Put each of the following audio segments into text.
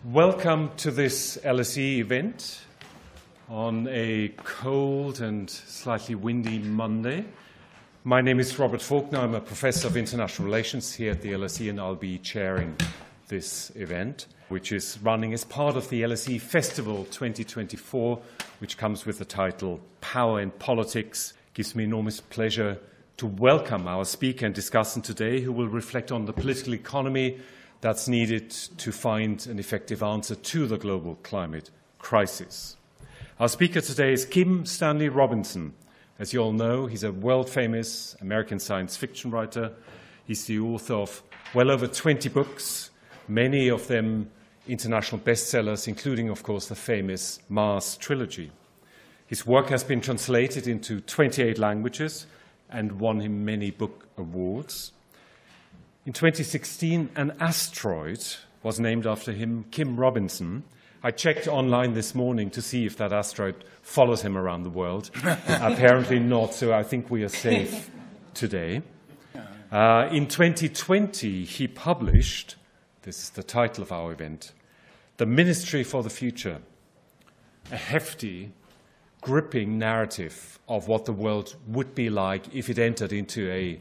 Welcome to this LSE event on a cold and slightly windy Monday. My name is Robert Faulkner. I'm a professor of international relations here at the LSE, and I'll be chairing this event, which is running as part of the LSE Festival 2024, which comes with the title Power in Politics. It gives me enormous pleasure to welcome our speaker and discussant today, who will reflect on the political economy that's needed to find an effective answer to the global climate crisis. Our speaker today is Kim Stanley Robinson. As you all know, he's a world-famous American science fiction writer. He's the author of well over 20 books, many of them international bestsellers, including, of course, the famous Mars trilogy. His work has been translated into 28 languages and won him many book awards. In 2016, an asteroid was named after him, Kim Robinson. I checked online this morning to see if that asteroid follows him around the world. Apparently not, so I think we are safe today. In 2020, he published, this is the title of our event, The Ministry for the Future, a hefty, gripping narrative of what the world would be like if it entered into a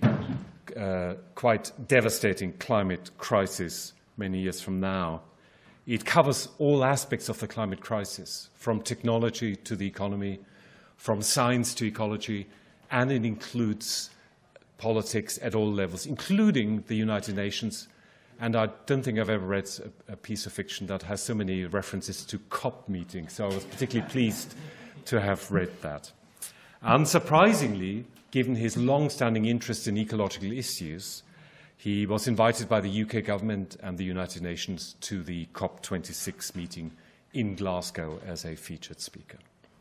quite devastating climate crisis many years from now. It covers all aspects of the climate crisis, from technology to the economy, from science to ecology, and it includes politics at all levels, including the United Nations. And I don't think I've ever read a piece of fiction that has so many references to COP meetings, so I was particularly pleased to have read that. Unsurprisingly, given his long-standing interest in ecological issues, he was invited by the UK government and the United Nations to the COP26 meeting in Glasgow as a featured speaker.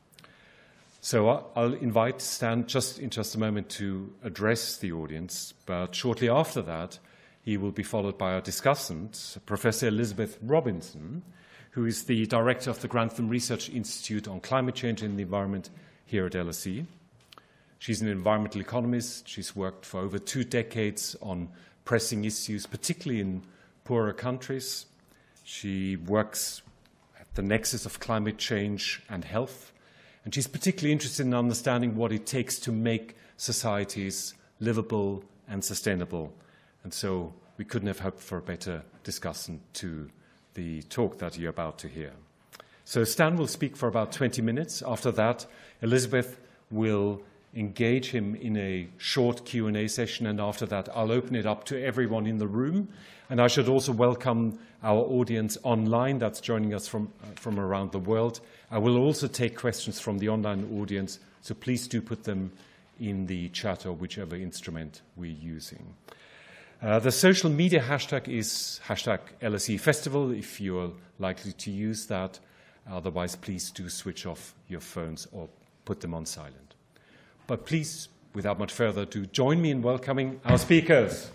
So I'll invite Stan in just a moment to address the audience, but shortly after that, he will be followed by our discussant, Professor Elizabeth Robinson, who is the director of the Grantham Research Institute on Climate Change and the Environment here at LSE. She's an environmental economist. She's worked for over 2 decades on pressing issues, particularly in poorer countries. She works at the nexus of climate change and health. And she's particularly interested in understanding what it takes to make societies livable and sustainable. And so we couldn't have hoped for a better discussant to the talk that you're about to hear. So Stan will speak for about 20 minutes. After that, Elizabeth will engage him in a short Q&A session, and after that I'll open it up to everyone in the room. And I should also welcome our audience online that's joining us from around the world. I will also take questions from the online audience, so please do put them in the chat or whichever instrument we're using. The social media hashtag is #LSE Festival, if you're likely to use that. Otherwise, please do switch off your phones or put them on silent. But please, without much further ado, join me in welcoming our speakers.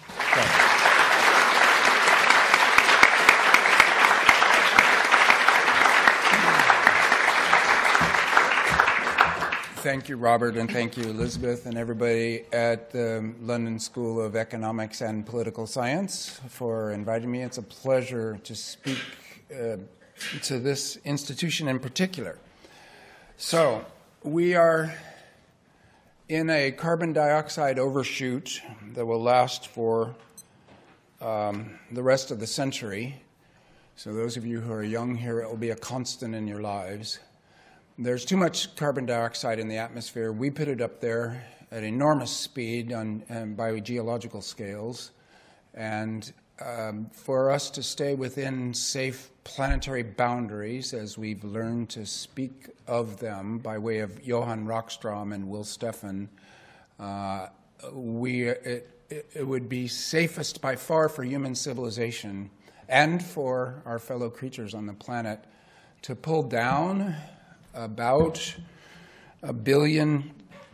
Thank you, Robert, and thank you, Elizabeth, and everybody at the London School of Economics and Political Science for inviting me. It's a pleasure to speak to this institution in particular. So, we are in a carbon dioxide overshoot that will last for the rest of the century. So those of you who are young here, it will be a constant in your lives. There's too much carbon dioxide in the atmosphere. We put it up there at enormous speed by geological scales. And for us to stay within safe planetary boundaries, as we've learned to speak of them by way of Johan Rockstrom and Will Steffen, it would be safest by far for human civilization and for our fellow creatures on the planet to pull down about 1 billion,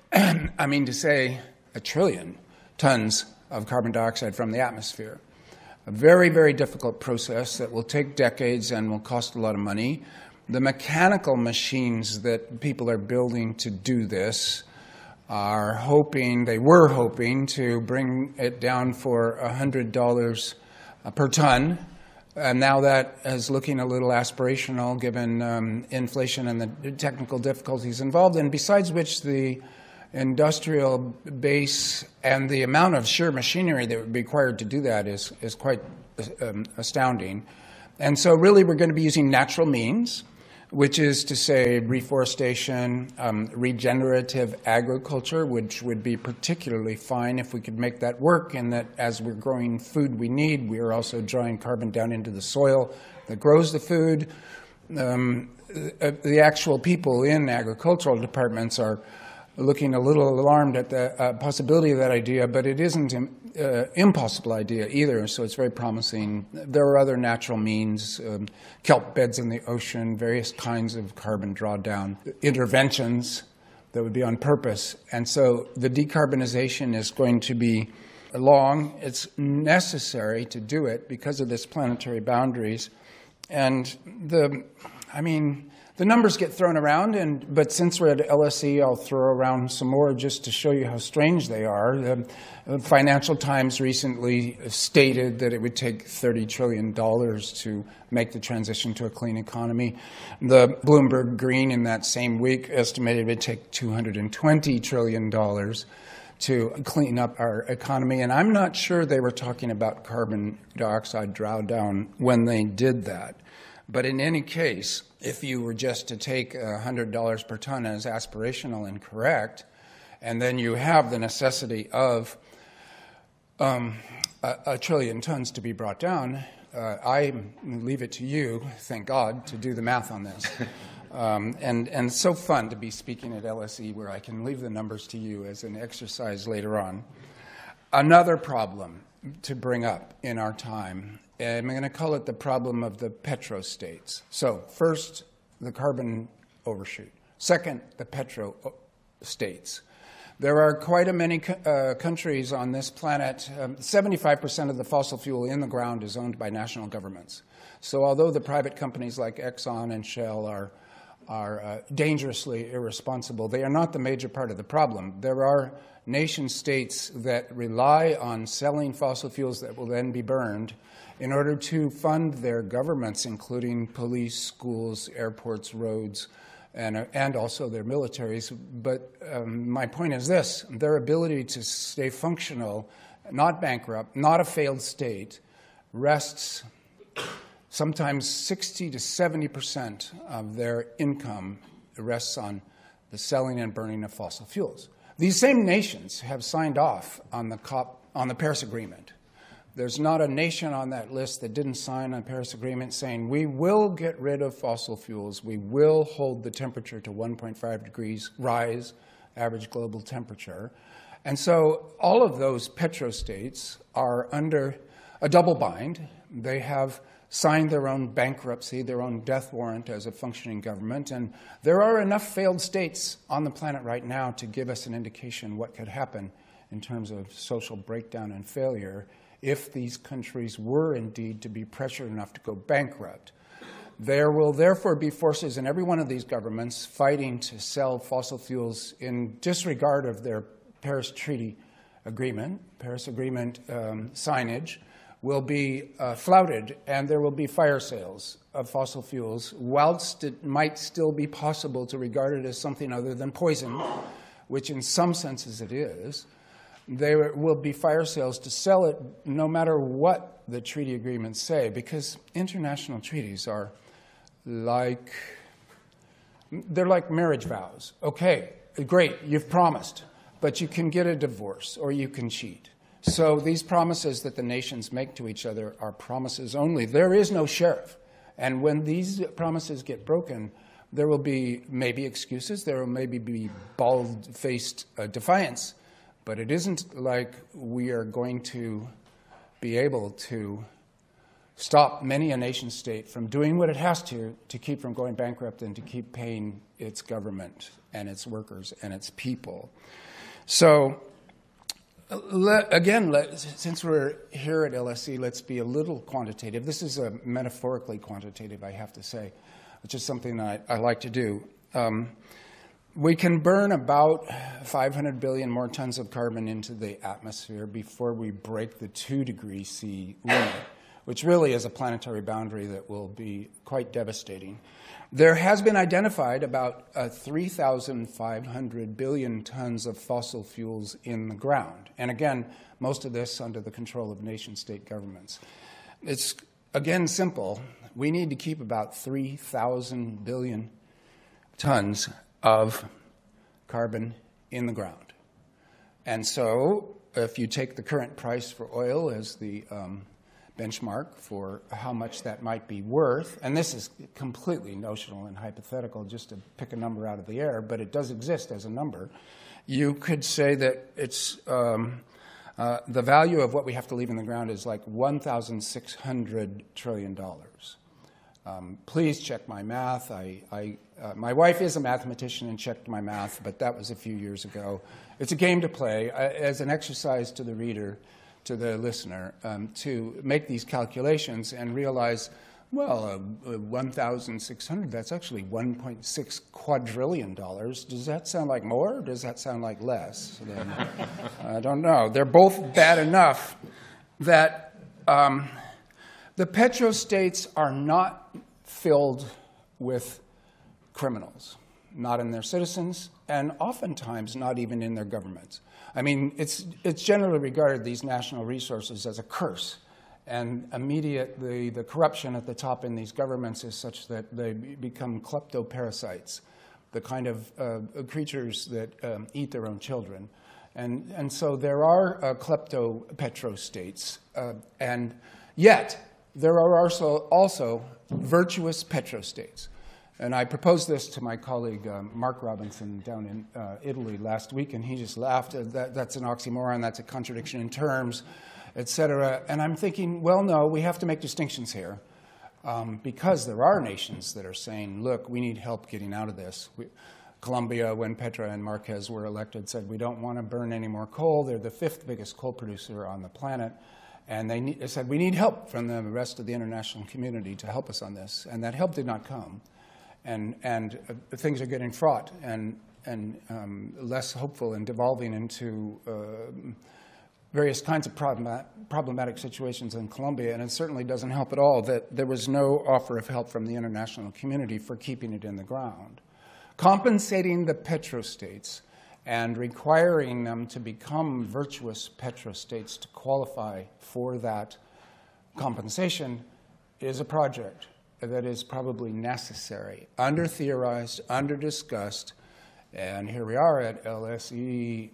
a trillion tons of carbon dioxide from the atmosphere. A very, very difficult process that will take decades and will cost a lot of money. The mechanical machines that people are building to do this were hoping to bring it down for $100 per ton Now that is looking a little aspirational given inflation and the technical difficulties involved, and besides which the industrial base and the amount of sheer machinery that would be required to do that is quite astounding. And so really we're going to be using natural means, which is to say reforestation, regenerative agriculture, which would be particularly fine if we could make that work, and that as we're growing food we need, we are also drawing carbon down into the soil that grows the food. The actual people in agricultural departments are looking a little alarmed at the possibility of that idea, but it isn't an impossible idea either, so it's very promising. There are other natural means, kelp beds in the ocean, various kinds of carbon drawdown interventions that would be on purpose. And so the decarbonization is going to be long. It's necessary to do it because of this planetary boundaries. And the numbers get thrown around, but since we're at LSE, I'll throw around some more just to show you how strange they are. The Financial Times recently stated that it would take $30 trillion to make the transition to a clean economy. The Bloomberg Green in that same week estimated it would take $220 trillion to clean up our economy. And I'm not sure they were talking about carbon dioxide drawdown when they did that. But in any case, if you were just to take $100 per ton as aspirational and correct, and then you have the necessity of a trillion tons to be brought down, I leave it to you, thank God, to do the math on this. And it's so fun to be speaking at LSE where I can leave the numbers to you as an exercise later on. Another problem to bring up in our time, I'm going to call it the problem of the petrostates. So first, the carbon overshoot. Second, the petrostates. There are quite a many countries on this planet. 75% of the fossil fuel in the ground is owned by national governments. So although the private companies like Exxon and Shell are dangerously irresponsible, they are not the major part of the problem. There are nation states that rely on selling fossil fuels that will then be burned in order to fund their governments, including police, schools, airports, roads, and also their militaries. But my point is this: their ability to stay functional, not bankrupt, not a failed state, rests sometimes 60 to 70% of their income rests on the selling and burning of fossil fuels. These same nations have signed off on the Paris Agreement. There's not a nation on that list that didn't sign on the Paris Agreement saying we will get rid of fossil fuels, we will hold the temperature to 1.5 degrees rise, average global temperature. And so all of those petrostates are under a double bind. They have signed their own bankruptcy, their own death warrant as a functioning government, and there are enough failed states on the planet right now to give us an indication what could happen in terms of social breakdown and failure if these countries were indeed to be pressured enough to go bankrupt. There will therefore be forces in every one of these governments fighting to sell fossil fuels in disregard of their Paris Treaty Agreement. Paris Agreement signage will be flouted, and there will be fire sales of fossil fuels, whilst it might still be possible to regard it as something other than poison, which in some senses it is. There will be fire sales to sell it no matter what the treaty agreements say, because international treaties are like marriage vows. Okay, great, you've promised, but you can get a divorce or you can cheat. So these promises that the nations make to each other are promises only. There is no sheriff. And when these promises get broken, there will be maybe excuses, there will maybe be bald-faced defiance, but it isn't like we are going to be able to stop many a nation state from doing what it has to keep from going bankrupt and to keep paying its government and its workers and its people. So again, since we're here at LSE, let's be a little quantitative. This is metaphorically quantitative, I have to say, which is something I like to do. We can burn about 500 billion more tons of carbon into the atmosphere before we break the 2 degree C limit. which really is a planetary boundary that will be quite devastating. There has been identified about 3,500 billion tons of fossil fuels in the ground. And again, most of this under the control of nation-state governments. It's, again, simple. We need to keep about 3,000 billion tons of carbon in the ground. And so if you take the current price for oil as the benchmark for how much that might be worth, and this is completely notional and hypothetical, just to pick a number out of the air, but it does exist as a number, you could say that it's the value of what we have to leave in the ground is like $1,600 trillion. Please check my math. My wife is a mathematician and checked my math, but that was a few years ago. It's a game to play as an exercise to the reader, to the listener, to make these calculations and realize, well, 1,600, that's actually $1.6 quadrillion. Does that sound like more, or does that sound like less? I don't know. They're both bad enough that the petrostates are not filled with criminals, not in their citizens, and oftentimes not even in their governments. I mean, it's generally regarded, these national resources, as a curse. And immediately, the corruption at the top in these governments is such that they become kleptoparasites, the kind of creatures that eat their own children. And so there are klepto-petrostates. And yet, there are also virtuous petrostates. And I proposed this to my colleague, Mark Robinson, down in Italy last week, and he just laughed. That's an oxymoron, that's a contradiction in terms, et cetera. And I'm thinking, well, no, we have to make distinctions here, because there are nations that are saying, look, we need help getting out of this. Colombia, when Petra and Marquez were elected, said, we don't want to burn any more coal. They're the 5th biggest coal producer on the planet. And they said, we need help from the rest of the international community to help us on this. And that help did not come. And things are getting fraught and less hopeful and devolving into various kinds of problematic situations in Colombia. And it certainly doesn't help at all that there was no offer of help from the international community for keeping it in the ground. Compensating the petrostates and requiring them to become virtuous petrostates to qualify for that compensation is a project that is probably necessary, under-theorized, under-discussed, and here we are at LSEPS,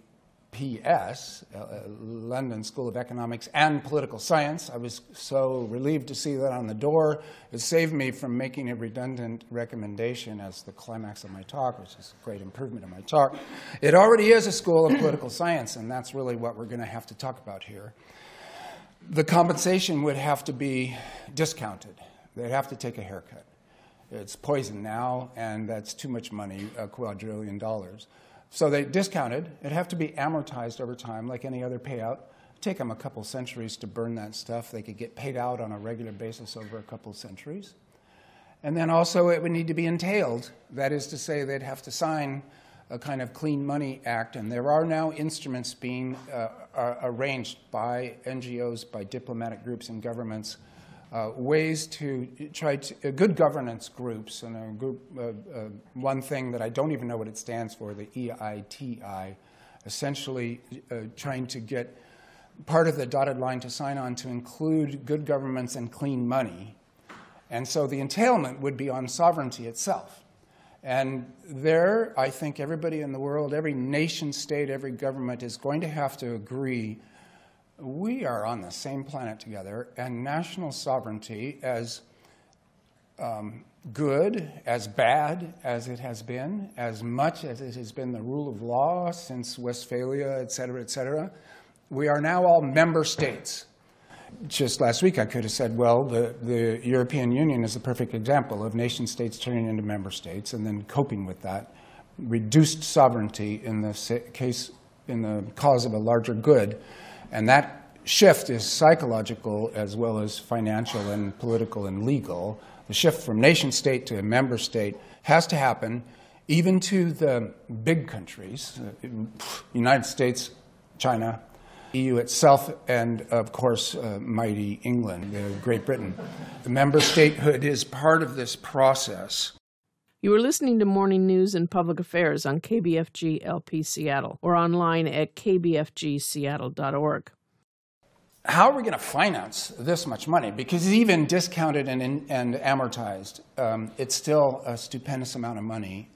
London School of Economics and Political Science. I was so relieved to see that on the door. It saved me from making a redundant recommendation as the climax of my talk, which is a great improvement in my talk. It already is a school of political science, and that's really what we're going to have to talk about here. The compensation would have to be discounted. They'd have to take a haircut. It's poison now, and that's too much money, $1 quadrillion. So they discounted. It'd have to be amortized over time like any other payout. It'd take them a couple centuries to burn that stuff. They could get paid out on a regular basis over a couple centuries. And then also it would need to be entailed. That is to say, they'd have to sign a kind of Clean Money Act. And there are now instruments being arranged by NGOs, by diplomatic groups and governments, ways to try to, good governance groups, and a group, one thing that I don't even know what it stands for, the EITI, essentially trying to get part of the dotted line to sign on to include good governments and clean money. And so the entailment would be on sovereignty itself. And there, I think everybody in the world, every nation state, every government is going to have to agree we are on the same planet together, and national sovereignty, as good, as bad as it has been, as much as it has been the rule of law since Westphalia, et cetera, we are now all member states. Just last week I could have said, well, the European Union is a perfect example of nation states turning into member states and then coping with that. Reduced sovereignty in the case, in the cause of a larger good. And that shift is psychological as well as financial and political and legal. The shift from nation state to a member state has to happen, even to the big countries, United States, China, EU itself, and of course, mighty England, Great Britain. The member statehood is part of this process. You are listening to Morning News and Public Affairs on KBFG LP Seattle or online at kbfgseattle.org. How are we going to finance this much money? Because even discounted and amortized, it's still a stupendous amount of money.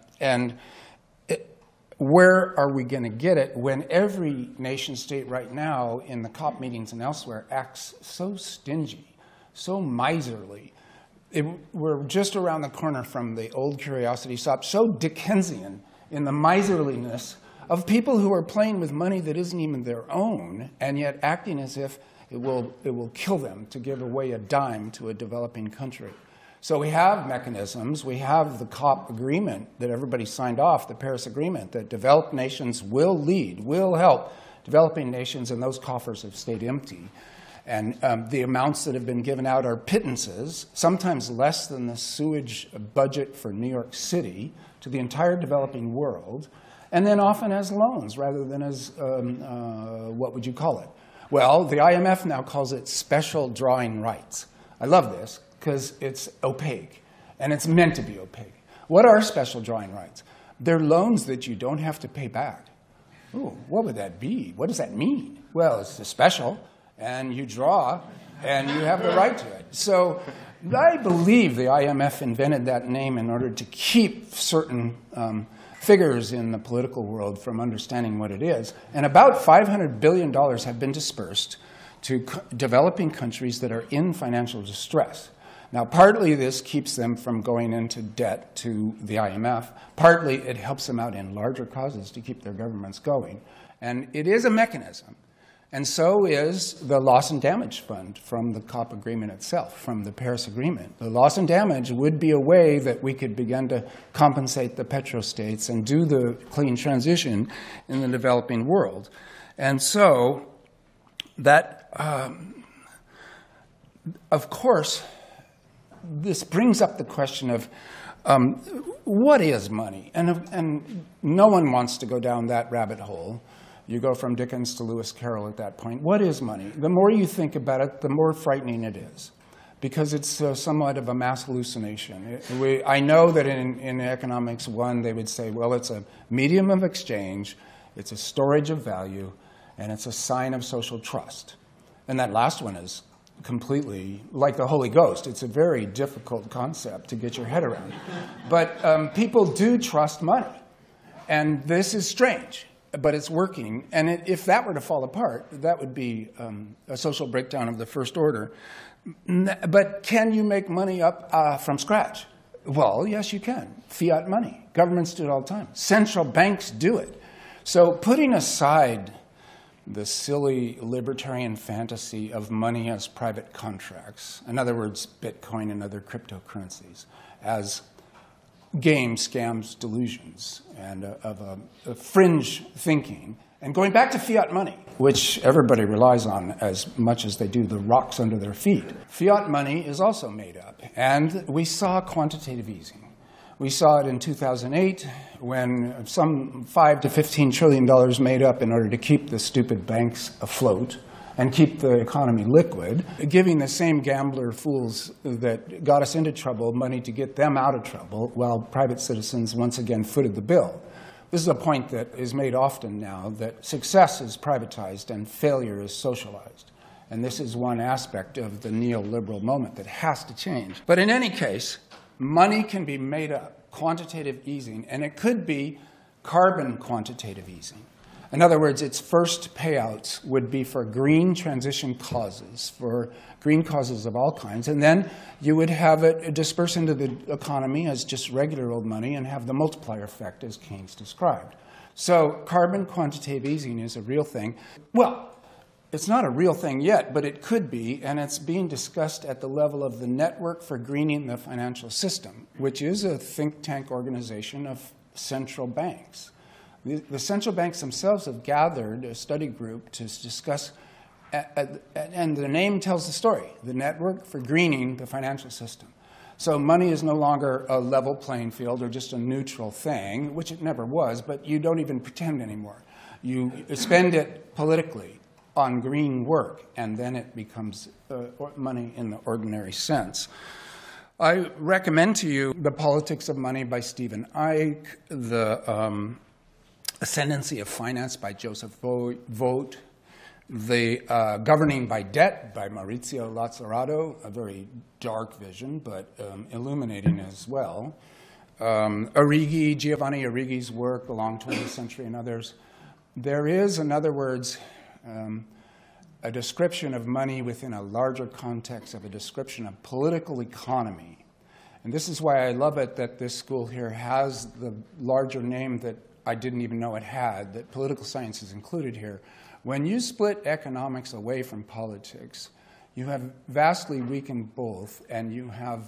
Where are we going to get it when every nation state right now in the COP meetings and elsewhere acts so stingy, so miserly? We're just around the corner from the old curiosity shop, so Dickensian in the miserliness of people who are playing with money that isn't even their own and yet acting as if it will kill them to give away a dime to a developing country. So we have mechanisms. We have the COP agreement that everybody signed off, the Paris Agreement, that developed nations will lead, will help developing nations, and those coffers have stayed empty. And the amounts that have been given out are pittances, sometimes less than the sewage budget for New York City, to the entire developing world, and then often as loans rather than as, what would you call it? Well, the IMF now calls it special drawing rights. I love this, because it's opaque, and it's meant to be opaque. What are special drawing rights? They're loans that you don't have to pay back. Ooh, what would that be? What does that mean? Well, it's a special, and you draw, and you have the right to it. So I believe the IMF invented that name in order to keep certain figures in the political world from understanding what it is. And about $500 billion have been dispersed to developing countries that are in financial distress. Now, partly this keeps them from going into debt to the IMF. Partly it helps them out in larger causes to keep their governments going. And it is a mechanism. And so is the loss and damage fund from the COP agreement itself, from the Paris Agreement. The loss and damage would be a way that we could begin to compensate the petrostates and do the clean transition in the developing world. And so that, of course, this brings up the question of what is money? And no one wants to go down that rabbit hole. You go from Dickens to Lewis Carroll at that point. What is money? The more you think about it, the more frightening it is, because it's somewhat of a mass hallucination. I know that in Economics 1, they would say, well, it's a medium of exchange, it's a storage of value, and it's a sign of social trust. And that last one is completely like the Holy Ghost. It's a very difficult concept to get your head around. But people do trust money. And this is strange, but it's working. And if that were to fall apart, that would be a social breakdown of the first order. But can you make money up from scratch? Well, yes, you can. Fiat money. Governments do it all the time. Central banks do it. So putting aside the silly libertarian fantasy of money as private contracts, in other words, Bitcoin and other cryptocurrencies, as games, scams, delusions, and of a fringe thinking, and going back to fiat money, which everybody relies on as much as they do the rocks under their feet. Fiat money is also made up, and we saw quantitative easing. We saw it in 2008 when some $5 to $15 trillion made up in order to keep the stupid banks afloat and keep the economy liquid, giving the same gambler fools that got us into trouble money to get them out of trouble, while private citizens once again footed the bill. This is a point that is made often now, that success is privatized and failure is socialized. And this is one aspect of the neoliberal moment that has to change. But in any case, money can be made up, quantitative easing, and it could be carbon quantitative easing. In other words, its first payouts would be for green transition causes, for green causes of all kinds, and then you would have it disperse into the economy as just regular old money and have the multiplier effect as Keynes described. So carbon quantitative easing is a real thing. Well, it's not a real thing yet, but it could be, and it's being discussed at the level of the Network for Greening the Financial System, which is a think tank organization of central banks. The central banks themselves have gathered a study group to discuss, and the name tells the story, the Network for Greening the Financial System. So money is no longer a level playing field or just a neutral thing, which it never was, but you don't even pretend anymore. You spend it politically, on green work, and then it becomes money in the ordinary sense. I recommend to you The Politics of Money by Stephen Ike, The Ascendancy of Finance by Joseph Vogt, The Governing by Debt by Maurizio Lazzarato, a very dark vision, but illuminating as well. Giovanni Arrighi's work, The Long 20th Century, and others. There is, in other words, a description of money within a larger context of a description of political economy. And this is why I love it that this school here has the larger name that I didn't even know it had, that political science is included here. When you split economics away from politics, you have vastly weakened both, and you have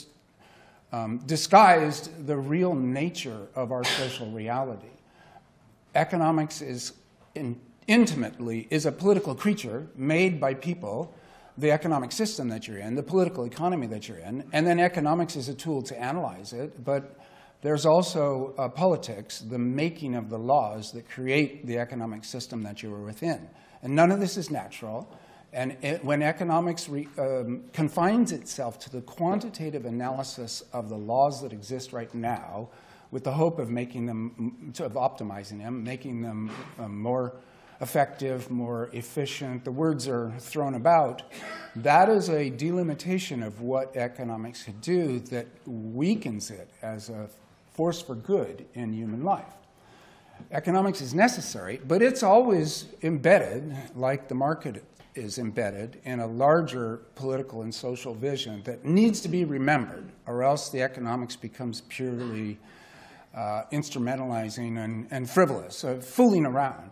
disguised the real nature of our social reality. Economics is intimately a political creature made by people, the economic system that you're in, the political economy that you're in, and then economics is a tool to analyze it, but there's also politics, the making of the laws that create the economic system that you are within. And none of this is natural. And when economics confines itself to the quantitative analysis of the laws that exist right now, with the hope of making them, of optimizing them, making them more effective, more efficient, the words are thrown about, that is a delimitation of what economics could do that weakens it as a force for good in human life. Economics is necessary, but it's always embedded, like the market is embedded, in a larger political and social vision that needs to be remembered, or else the economics becomes purely instrumentalizing and frivolous, fooling around.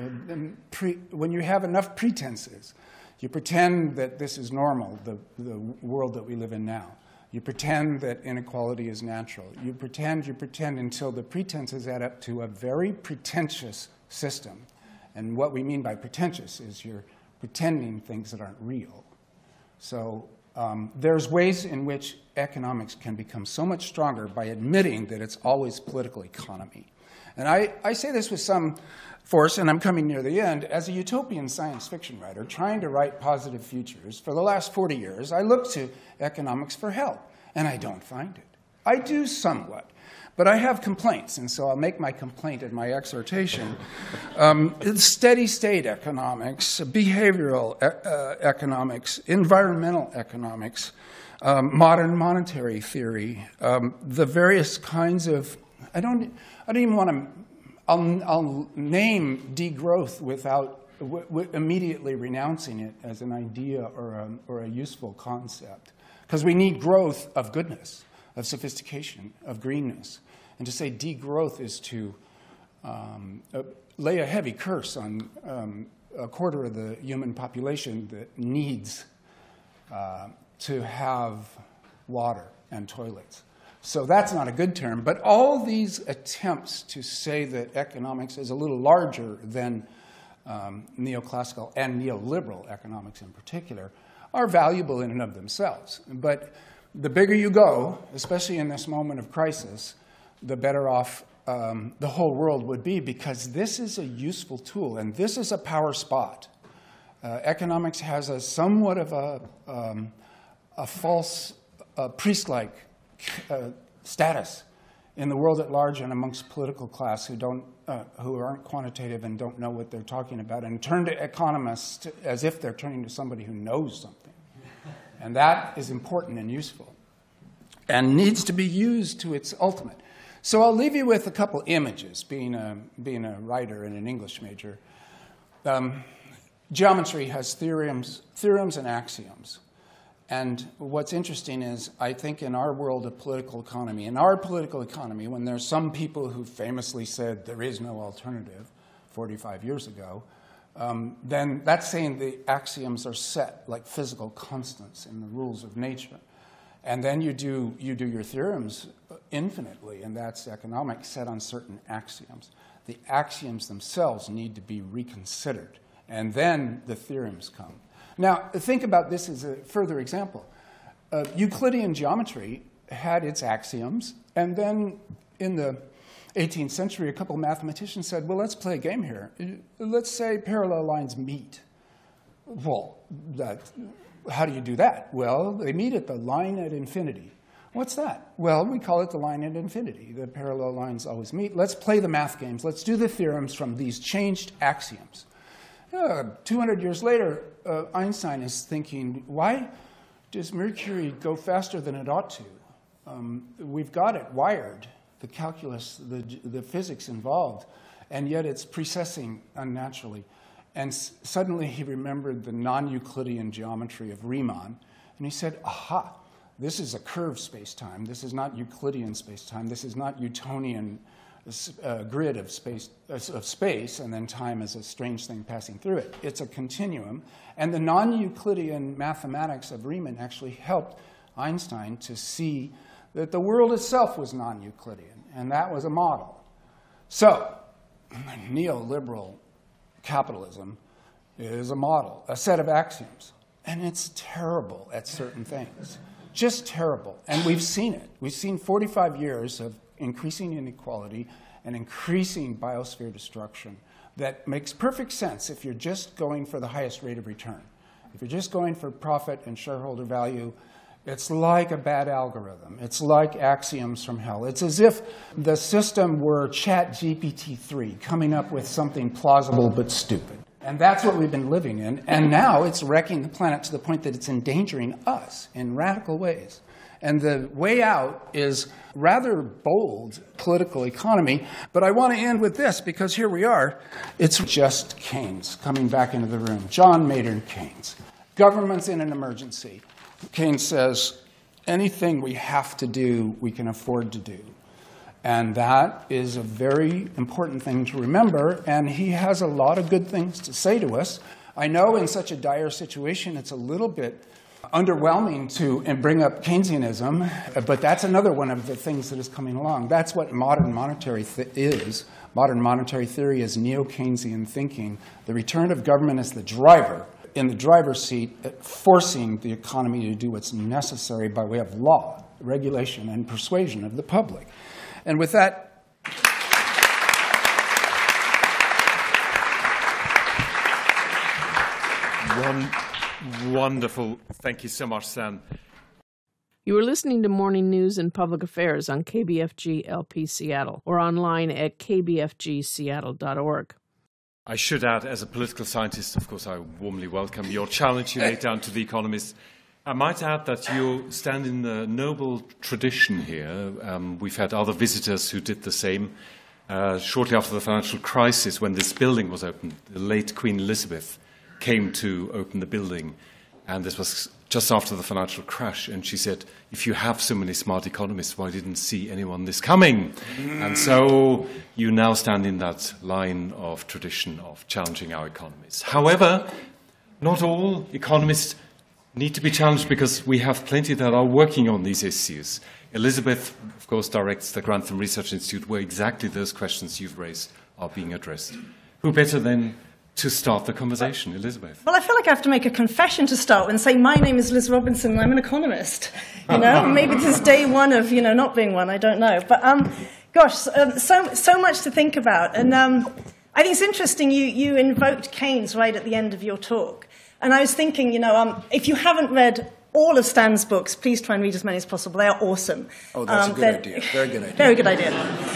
When you have enough pretenses, you pretend that this is normal, the world that we live in now. You pretend that inequality is natural. You pretend until the pretenses add up to a very pretentious system. And what we mean by pretentious is you're pretending things that aren't real. So there's ways in which economics can become so much stronger by admitting that it's always political economy. And I say this with some force, and I'm coming near the end. As a utopian science fiction writer trying to write positive futures, for the last 40 years, I look to economics for help, and I don't find it. I do somewhat, but I have complaints, and so I'll make my complaint in my exhortation. Steady-state economics, behavioral economics, environmental economics, modern monetary theory, the various kinds of, I don't even want to, I'll name degrowth without immediately renouncing it as an idea or a useful concept. Because we need growth of goodness, of sophistication, of greenness. And to say degrowth is to lay a heavy curse on a quarter of the human population that needs to have water and toilets. So that's not a good term. But all these attempts to say that economics is a little larger than neoclassical and neoliberal economics in particular are valuable in and of themselves. But the bigger you go, especially in this moment of crisis, the better off the whole world would be, because this is a useful tool, and this is a power spot. Economics has a somewhat of a false priest-like status in the world at large and amongst political class who aren't quantitative and don't know what they're talking about, and turn to economists as if they're turning to somebody who knows something. And that is important and useful and needs to be used to its ultimate. So I'll leave you with a couple images, being a writer and an English major. Geometry has theorems and axioms. And what's interesting is, I think in our world of political economy, when there's some people who famously said there is no alternative 45 years ago, then that's saying the axioms are set like physical constants in the rules of nature. And then you do your theorems infinitely, and that's economics set on certain axioms. The axioms themselves need to be reconsidered, and then the theorems come. Now, think about this as a further example. Euclidean geometry had its axioms, and then in the 18th century, a couple of mathematicians said, well, let's play a game here. Let's say parallel lines meet. Well, how do you do that? Well, they meet at the line at infinity. What's that? Well, we call it the line at infinity. The parallel lines always meet. Let's play the math games. Let's do the theorems from these changed axioms. 200 years later, Einstein is thinking, why does Mercury go faster than it ought to? We've got it wired, the calculus, the physics involved, and yet it's precessing unnaturally. And suddenly he remembered the non-Euclidean geometry of Riemann, and he said, aha, this is a curved space-time. This is not Euclidean space-time. This is not Newtonian grid of space, and then time is a strange thing passing through it. It's a continuum. And the non-Euclidean mathematics of Riemann actually helped Einstein to see that the world itself was non-Euclidean, and that was a model. So, neoliberal capitalism is a model, a set of axioms, and it's terrible at certain things. Just terrible. And we've seen it. We've seen 45 years of increasing inequality and increasing biosphere destruction that makes perfect sense if you're just going for the highest rate of return. If you're just going for profit and shareholder value, it's like a bad algorithm. It's like axioms from hell. It's as if the system were ChatGPT-3 coming up with something plausible but stupid. And that's what we've been living in. And now it's wrecking the planet to the point that it's endangering us in radical ways. And the way out is rather bold political economy. But I want to end with this, because here we are. It's just Keynes coming back into the room. John Maynard Keynes. Government's in an emergency. Keynes says, anything we have to do, we can afford to do. And that is a very important thing to remember, and he has a lot of good things to say to us. I know in such a dire situation it's a little bit underwhelming to bring up Keynesianism, but that's another one of the things that is coming along. That's what modern monetary is. Modern monetary theory is neo-Keynesian thinking. The return of government as the driver, in the driver's seat, forcing the economy to do what's necessary by way of law, regulation, and persuasion of the public. And with that, wonderful. Thank you so much, Sam. You are listening to Morning News and Public Affairs on KBFG LP Seattle or online at kbfgseattle.org. I should add, as a political scientist, of course, I warmly welcome your challenge you laid down to The Economist. I might add that you stand in the noble tradition here. We've had other visitors who did the same. Shortly after the financial crisis, when this building was opened, the late Queen Elizabeth came to open the building. And this was just after the financial crash. And she said, if you have so many smart economists, why didn't see anyone this coming? And so you now stand in that line of tradition of challenging our economies. However, not all economists need to be challenged, because we have plenty that are working on these issues. Elizabeth, of course, directs the Grantham Research Institute, where exactly those questions you've raised are being addressed. Who better than to start the conversation? Elizabeth. Well, I feel like I have to make a confession to start with and say, my name is Liz Robinson and I'm an economist. Maybe this is day one of, not being one, I don't know. But, gosh, so much to think about. And I think it's interesting you invoked Keynes right at the end of your talk. And I was thinking, if you haven't read all of Stan's books, please try and read as many as possible. They are awesome. Oh, that's a good idea. Very good idea. Very good idea.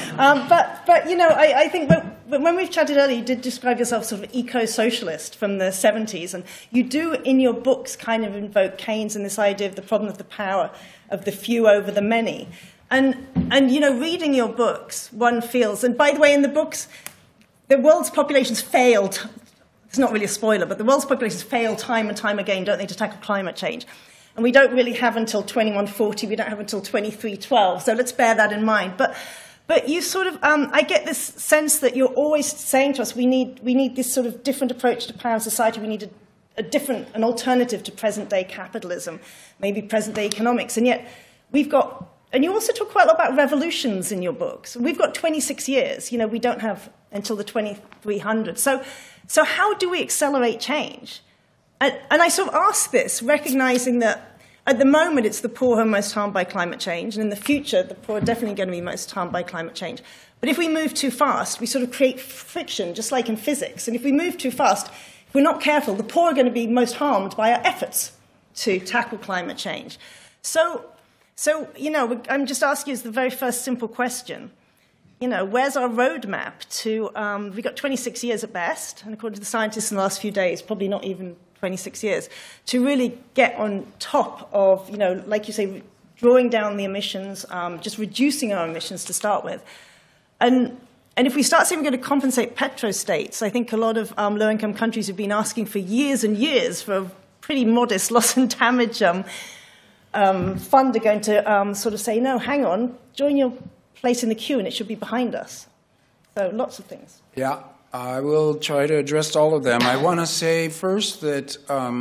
But I think when we've chatted earlier, you did describe yourself sort of eco-socialist from the 70s. And you do, in your books, kind of invoke Keynes and this idea of the problem of the power of the few over the many. And reading your books, one feels, and by the way, in the books, the world's populations failed. It's not really a spoiler, but the world's populations fail time and time again, don't they, to tackle climate change. And we don't really have until 2140, we don't have until 2312, so let's bear that in mind. But you sort of, I get this sense that you're always saying to us, we need this sort of different approach to power in society, we need an alternative to present-day capitalism, maybe present-day economics, and yet we've got, and you also talk quite a lot about revolutions in your books. We've got 26 years, we don't have until the 2300. So how do we accelerate change? And I sort of ask this, recognizing that at the moment it's the poor who are most harmed by climate change, and in the future the poor are definitely going to be most harmed by climate change. But if we move too fast, we sort of create friction, just like in physics. And if we move too fast, if we're not careful, the poor are going to be most harmed by our efforts to tackle climate change. So I'm just asking you as the very first simple question. Where's our roadmap to, we've got 26 years at best, and according to the scientists in the last few days, probably not even 26 years, to really get on top of, like you say, drawing down the emissions, just reducing our emissions to start with. And if we start saying we're going to compensate petrostates, I think a lot of low-income countries have been asking for years and years for a pretty modest loss and damage fund are going to sort of say, no, hang on, join your place in the queue and it should be behind us. So lots of things. Yeah, I will try to address all of them. I want to say first that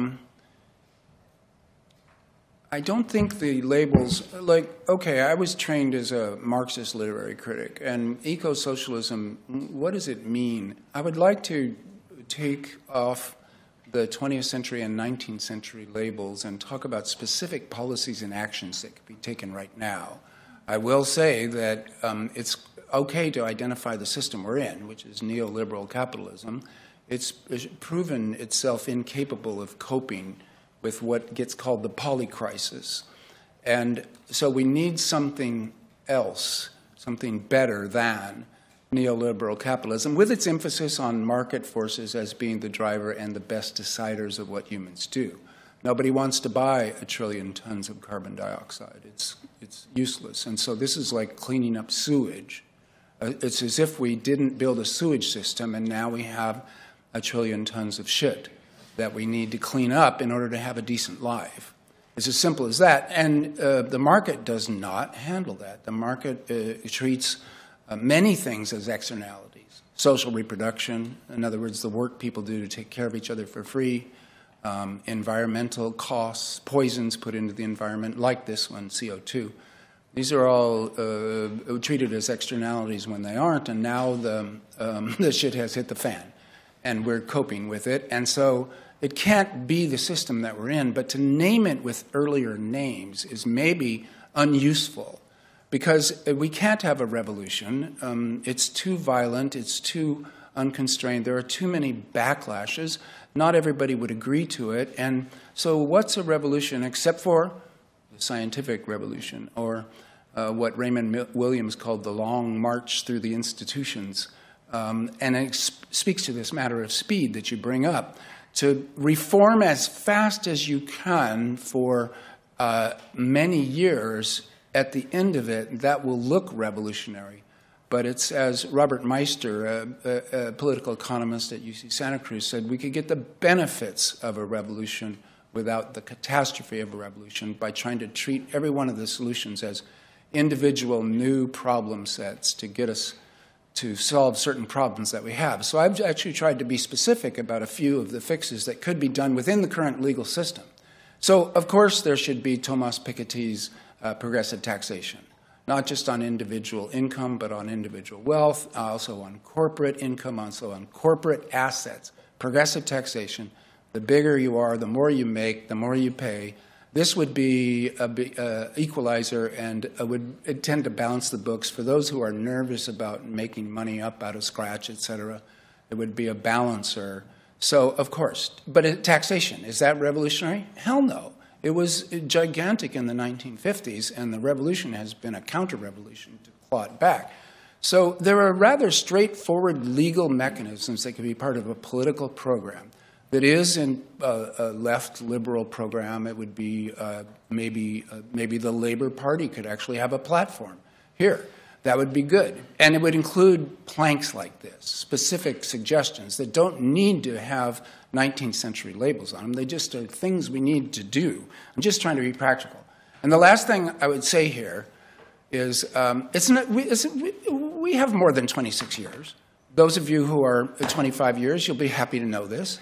I don't think the labels, I was trained as a Marxist literary critic, and eco-socialism, what does it mean? I would like to take off the 20th century and 19th century labels and talk about specific policies and actions that could be taken right now. I will say that it's okay to identify the system we're in, which is neoliberal capitalism. It's proven itself incapable of coping with what gets called the polycrisis. And so we need something else, something better than neoliberal capitalism, with its emphasis on market forces as being the driver and the best deciders of what humans do. Nobody wants to buy 1 trillion tons of carbon dioxide. It's useless. And so this is like cleaning up sewage. It's as if we didn't build a sewage system and now we have 1 trillion tons of shit that we need to clean up in order to have a decent life. It's as simple as that. And the market does not handle that. The market treats many things as externalities. Social reproduction, in other words, the work people do to take care of each other for free, environmental costs, poisons put into the environment, like this one, CO2. These are all treated as externalities when they aren't, and now the shit has hit the fan, and we're coping with it. And so it can't be the system that we're in, but to name it with earlier names is maybe unuseful, because we can't have a revolution. It's too violent. It's too unconstrained. There are too many backlashes. Not everybody would agree to it. And so what's a revolution except for the scientific revolution, or what Raymond Williams called the long march through the institutions? And it speaks to this matter of speed that you bring up. To reform as fast as you can for many years, at the end of it, that will look revolutionary. But it's, as Robert Meister, a political economist at UC Santa Cruz, said, we could get the benefits of a revolution without the catastrophe of a revolution by trying to treat every one of the solutions as individual new problem sets to get us to solve certain problems that we have. So I've actually tried to be specific about a few of the fixes that could be done within the current legal system. So, of course, there should be Thomas Piketty's progressive taxation, not just on individual income, but on individual wealth, also on corporate income, also on corporate assets. Progressive taxation. The bigger you are, the more you make, the more you pay. This would be an equalizer, and would tend to balance the books. For those who are nervous about making money up out of scratch, et cetera, it would be a balancer. So, of course, but taxation, is that revolutionary? Hell no. It was gigantic in the 1950s, and the revolution has been a counter-revolution to claw it back. So there are rather straightforward legal mechanisms that could be part of a political program that is in a left liberal program. It would be maybe the Labour Party could actually have a platform here. That would be good. And it would include planks like this, specific suggestions that don't need to have 19th century labels on them. They just are things we need to do. I'm just trying to be practical. And the last thing I would say here is we have more than 26 years. Those of you who are 25 years, you'll be happy to know this.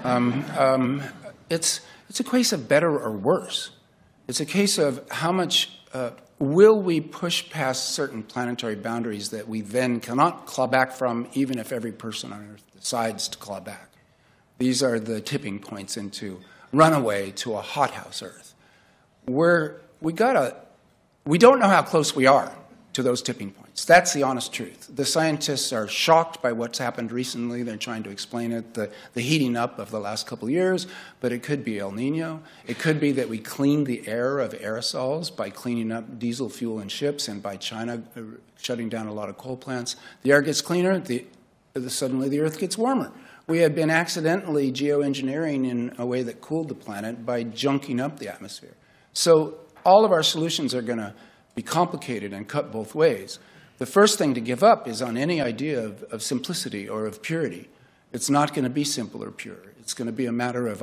It's a case of better or worse. It's a case of how much will we push past certain planetary boundaries that we then cannot claw back from, even if every person on Earth decides to claw back. These are the tipping points into runaway to a hothouse Earth. We don't know how close we are to those tipping points. That's the honest truth. The scientists are shocked by what's happened recently. They're trying to explain it, the heating up of the last couple of years, but it could be El Nino. It could be that we cleaned the air of aerosols by cleaning up diesel fuel in ships and by China shutting down a lot of coal plants. The air gets cleaner, suddenly the Earth gets warmer. We had been accidentally geoengineering in a way that cooled the planet by junking up the atmosphere. So all of our solutions are going to be complicated and cut both ways. The first thing to give up is on any idea of simplicity or of purity. It's not going to be simple or pure. It's going to be a matter of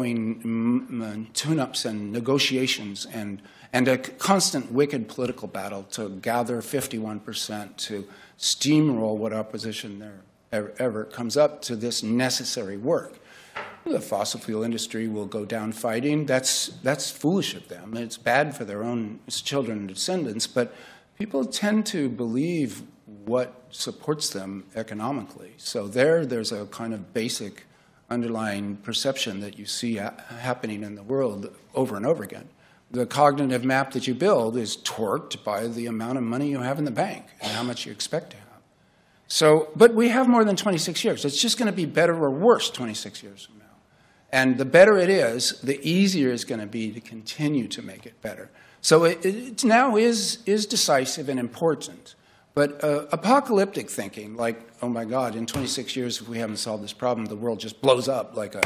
ongoing tune-ups and negotiations and a constant wicked political battle to gather 51% to steamroll what opposition there ever comes up to this necessary work. The fossil fuel industry will go down fighting. That's foolish of them. It's bad for their own children and descendants, but people tend to believe what supports them economically. So there's a kind of basic underlying perception that you see happening in the world over and over again. The cognitive map that you build is torqued by the amount of money you have in the bank and how much you expect to have. So, but we have more than 26 years. It's just going to be better or worse 26 years from now. And the better it is, the easier it's going to be to continue to make it better. So it now is decisive and important. But apocalyptic thinking, like, oh my God, in 26 years, if we haven't solved this problem, the world just blows up like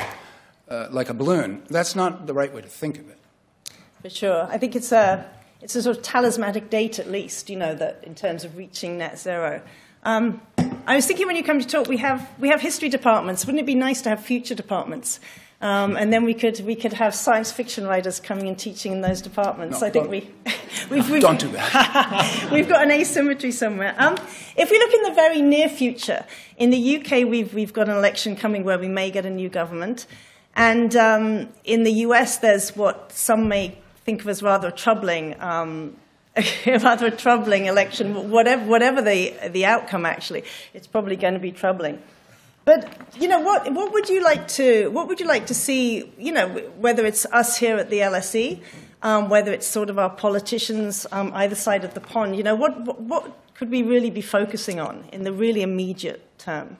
a balloon. That's not the right way to think of it. For sure. I think it's a sort of talismanic date, at least, that in terms of reaching net zero. I was thinking when you come to talk, we have history departments. Wouldn't it be nice to have future departments? And then we could have science fiction writers coming and teaching in those departments. No, I think don't do that. We've got an asymmetry somewhere. If we look in the very near future, in the UK we've got an election coming where we may get a new government, and in the US there's what some may think of as rather a troubling election. Whatever the outcome, actually, it's probably going to be troubling. But what would you like to see? Whether it's us here at the LSE, whether it's sort of our politicians either side of the pond. What could we really be focusing on in the really immediate term?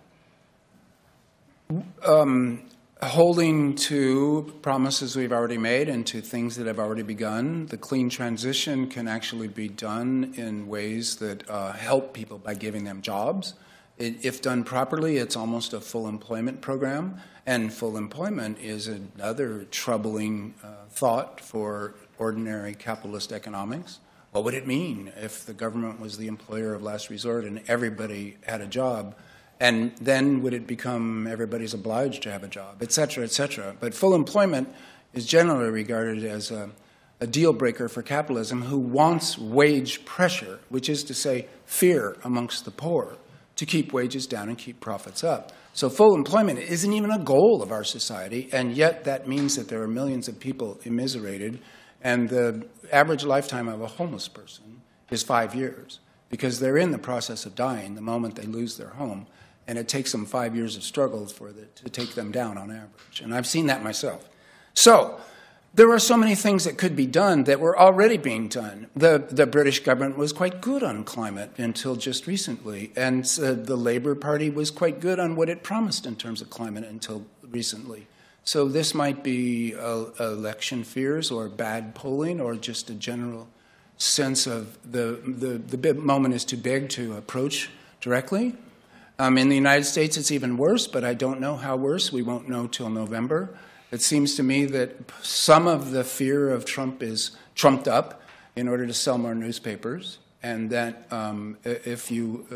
Holding to promises we've already made and to things that have already begun. The clean transition can actually be done in ways that help people by giving them jobs. If done properly, it's almost a full employment program, and full employment is another troubling thought for ordinary capitalist economics. What would it mean if the government was the employer of last resort and everybody had a job? And then would it become everybody's obliged to have a job, et cetera, et cetera? But full employment is generally regarded as a deal breaker for capitalism who wants wage pressure, which is to say fear amongst the poor, to keep wages down and keep profits up. So full employment isn't even a goal of our society, and yet that means that there are millions of people immiserated, and the average lifetime of a homeless person is 5 years, because they're in the process of dying the moment they lose their home. And it takes them 5 years of struggle to take them down on average. And I've seen that myself. So there are so many things that could be done that were already being done. The British government was quite good on climate until just recently. And the Labour Party was quite good on what it promised in terms of climate until recently. So this might be election fears or bad polling or just a general sense of the moment is too big to approach directly. In the United States, it's even worse, but I don't know how worse. We won't know till November. It seems to me that some of the fear of Trump is trumped up in order to sell more newspapers, and that if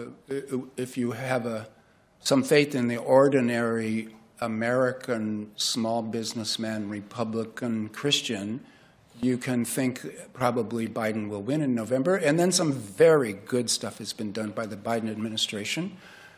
you have some faith in the ordinary American small businessman, Republican, Christian, you can think probably Biden will win in November. And then some very good stuff has been done by the Biden administration.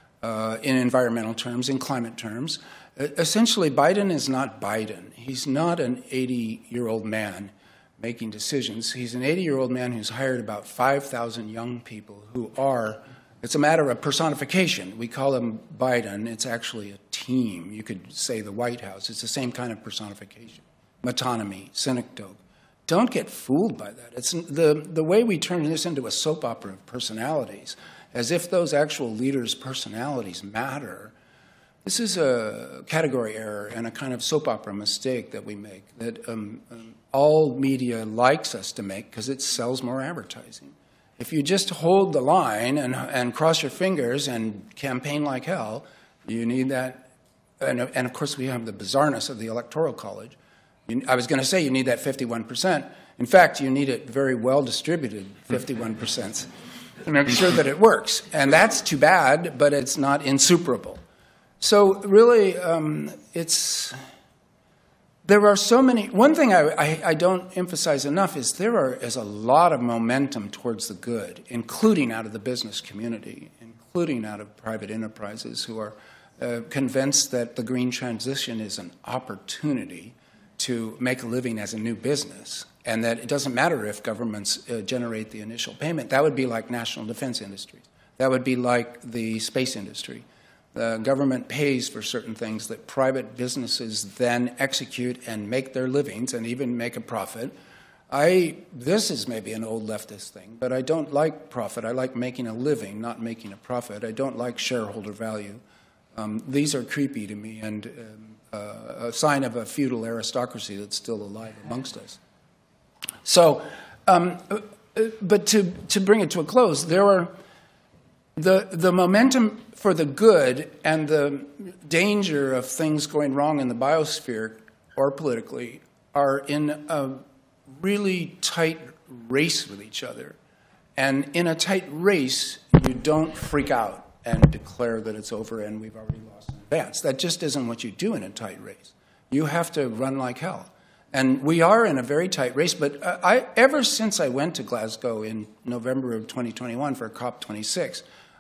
In environmental terms, in climate terms. Essentially, Biden is not Biden. He's not an 80-year-old man making decisions. He's an 80-year-old man who's hired about 5,000 young people who are, it's a matter of personification. We call him Biden. It's actually a team. You could say the White House. It's the same kind of personification. Metonymy, synecdoche, don't get fooled by that. It's the way we turn this into a soap opera of personalities, as if those actual leaders' personalities matter. This is a category error and a kind of soap opera mistake that we make, that all media likes us to make because it sells more advertising. If you just hold the line and cross your fingers and campaign like hell, you need that. And of course, we have the bizarreness of the Electoral College. I was going to say you need that 51%. In fact, you need it very well distributed, 51%, to make sure that it works. And that's too bad, but it's not insuperable. So really, there are so many. One thing I don't emphasize enough is there is a lot of momentum towards the good, including out of the business community, including out of private enterprises who are convinced that the green transition is an opportunity to make a living as a new business, and that it doesn't matter if governments generate the initial payment. That would be like national defense industries. That would be like the space industry. The government pays for certain things that private businesses then execute and make their livings and even make a profit. This is maybe an old leftist thing, but I don't like profit. I like making a living, not making a profit. I don't like shareholder value. These are creepy to me and a sign of a feudal aristocracy that's still alive amongst us. So, but to bring it to a close, there are the momentum for the good and the danger of things going wrong in the biosphere or politically are in a really tight race with each other. And in a tight race, you don't freak out and declare that it's over and we've already lost in advance. That just isn't what you do in a tight race. You have to run like hell. And we are in a very tight race, but ever since I went to Glasgow in November of 2021 for COP26,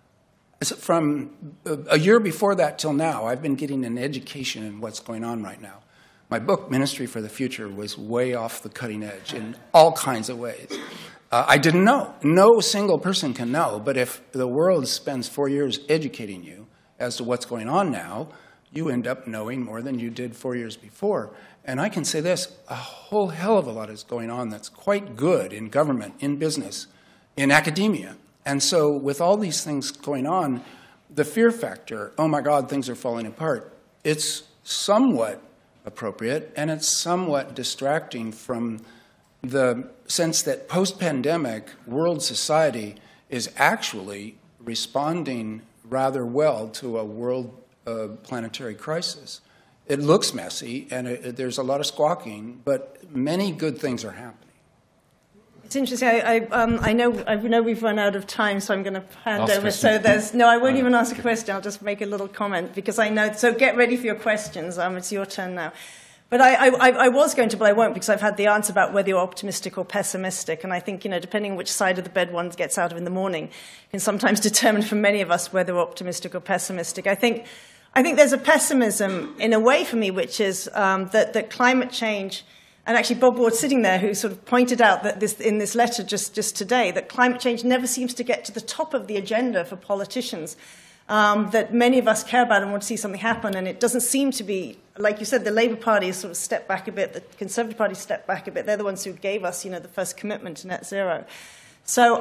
from a year before that till now, I've been getting an education in what's going on right now. My book, Ministry for the Future, was way off the cutting edge in all kinds of ways. I didn't know. No single person can know, but if the world spends 4 years educating you as to what's going on now, you end up knowing more than you did 4 years before. And I can say this, a whole hell of a lot is going on that's quite good in government, in business, in academia. And so with all these things going on, the fear factor, oh my God, things are falling apart, it's somewhat appropriate and it's somewhat distracting from the sense that post-pandemic world society is actually responding rather well to a world planetary crisis. It looks messy and there's a lot of squawking, but many good things are happening. It's interesting. I know we've run out of time, so I'm going to hand over. So I won't even ask a question. I'll just make a little comment because I know. So get ready for your questions. It's your turn now. But I was going to, but I won't because I've had the answer about whether you're optimistic or pessimistic. And I think, depending on which side of the bed one gets out of in the morning, can sometimes determine for many of us whether we're optimistic or pessimistic. I think there's a pessimism in a way for me, which is that climate change. And actually, Bob Ward sitting there, who sort of pointed out that in this letter just today, that climate change never seems to get to the top of the agenda for politicians, that many of us care about and want to see something happen. And it doesn't seem to be, like you said, the Labour Party has sort of stepped back a bit, the Conservative Party stepped back a bit. They're the ones who gave us, the first commitment to net zero. So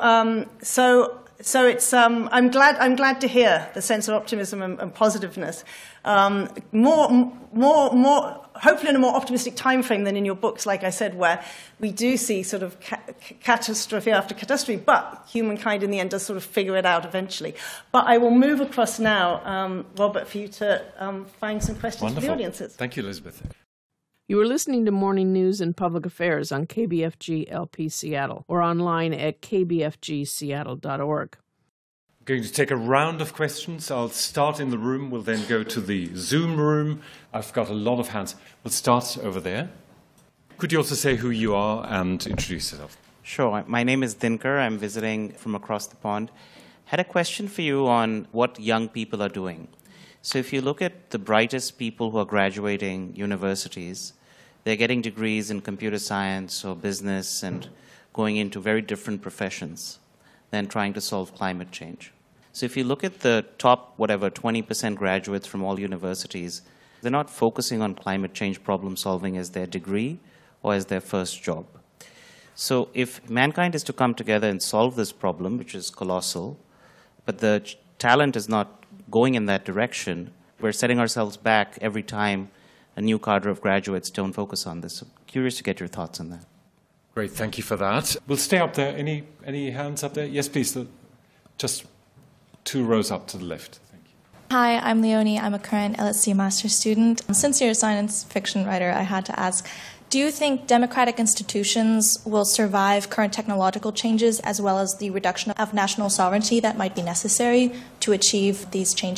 it's I'm glad to hear the sense of optimism and positiveness. More hopefully in a more optimistic time frame than in your books, like I said, where we do see sort of catastrophe after catastrophe, but humankind in the end does sort of figure it out eventually. But I will move across now, Robert, for you to find some questions Wonderful. for the audiences. Thank you, Elizabeth. You are listening to Morning News and Public Affairs on KBFG LP Seattle or online at kbfgseattle.org. Going to take a round of questions. I'll start in the room. We'll then go to the Zoom room. I've got a lot of hands. We'll start over there. Could you also say who you are and introduce yourself? Sure. My name is Dinkar. I'm visiting from across the pond. Had a question for you on what young people are doing. So if you look at the brightest people who are graduating universities, they're getting degrees in computer science or business and going into very different professions than trying to solve climate change. So if you look at the top, 20% graduates from all universities, they're not focusing on climate change problem solving as their degree or as their first job. So if mankind is to come together and solve this problem, which is colossal, but the talent is not going in that direction, we're setting ourselves back every time a new cadre of graduates don't focus on this. So curious to get your thoughts on that. Great, thank you for that. We'll stay up there. Any hands up there? Yes, please. Just 2 rows up to the left. Thank you. Hi, I'm Leonie. I'm a current LSE master's student. Since you're a science fiction writer, I had to ask, do you think democratic institutions will survive current technological changes as well as the reduction of national sovereignty that might be necessary to achieve these changes?